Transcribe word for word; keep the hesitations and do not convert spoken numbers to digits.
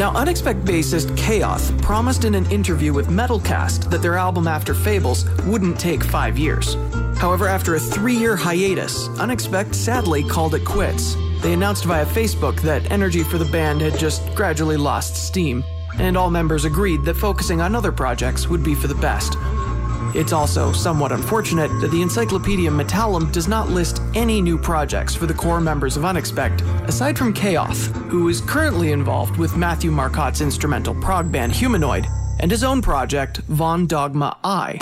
Now, Unexpect bassist Chaoth promised in an interview with Metalcast that their album After Fables wouldn't take five years. However, after a three-year hiatus, Unexpect sadly called it quits. They announced via Facebook that energy for the band had just gradually lost steam, and all members agreed that focusing on other projects would be for the best. It's also somewhat unfortunate that the Encyclopedia Metallum does not list any new projects for the core members of Unexpect, aside from Chaoth, who is currently involved with Matthew Marcotte's instrumental prog band Humanoid, and his own project, Von Dogma I.